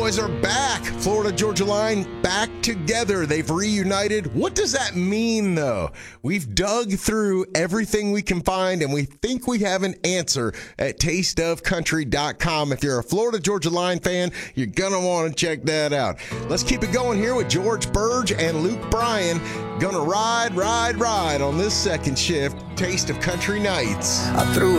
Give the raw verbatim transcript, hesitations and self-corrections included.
boys are back. Florida Georgia Line back together. They've reunited. What does that mean, though? We've dug through everything we can find, and we think we have an answer at taste of country dot com. If you're a Florida Georgia Line fan, you're going to want to check that out. Let's keep it going here with George Burge and Luke Bryan. Gonna ride, ride, ride on this second shift, Taste of Country Nights. I threw